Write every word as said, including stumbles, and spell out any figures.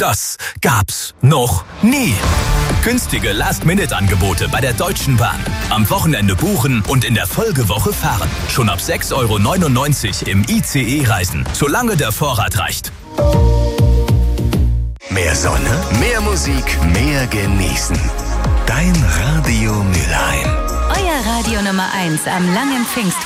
Das gab's noch nie. Günstige Last-Minute-Angebote bei der Deutschen Bahn. Am Wochenende buchen und in der Folgewoche fahren. Schon ab sechs Euro neunundneunzig im I C E-Reisen, solange der Vorrat reicht. Mehr Sonne, mehr Musik, mehr genießen. Dein Radio Mülheim. Euer Radio Nummer eins am langen Pfingst.